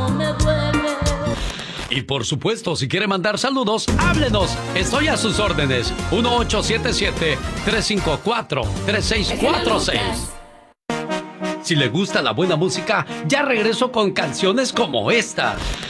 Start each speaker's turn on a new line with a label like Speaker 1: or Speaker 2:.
Speaker 1: me duele.
Speaker 2: Y por supuesto, si quiere mandar saludos, háblenos. Estoy a sus órdenes. 1877-354-3646. Si le gusta la buena música, ya regreso con canciones como esta.